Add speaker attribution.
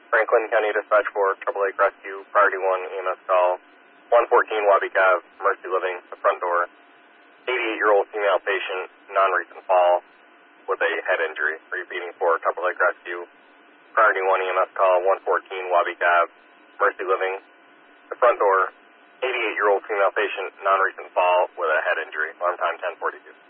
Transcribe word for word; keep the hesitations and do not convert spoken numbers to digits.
Speaker 1: Franklin County Dispatch for Triple Lake Rescue, Priority one E M S call, one fourteen Wabi Ave, Mercy Living, the front door. eighty-eight-year-old female patient, non-recent fall with a head injury. Repeating for Triple Lake Rescue, Priority one E M S call, one fourteen Wabi Ave, Mercy Living, the front door. eighty-eight-year-old female patient, non-recent fall with a head injury. Alarm time ten forty-two.